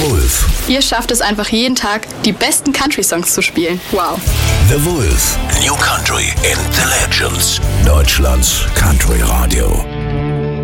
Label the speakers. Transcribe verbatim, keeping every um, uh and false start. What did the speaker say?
Speaker 1: Wolf.
Speaker 2: Ihr schafft es einfach jeden Tag, die besten Country-Songs zu spielen. Wow.
Speaker 1: The Wolf. New Country and the Legends. Deutschlands Country Radio.